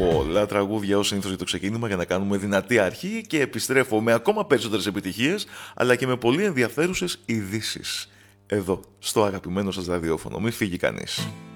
πολλά τραγούδια ως συνήθως για το ξεκίνημα για να κάνουμε δυνατή αρχή και επιστρέφω με ακόμα περισσότερες επιτυχίες αλλά και με πολύ ενδιαφέρουσες ειδήσεις εδώ στο αγαπημένο σας ραδιόφωνο. Μην φύγει κανείς.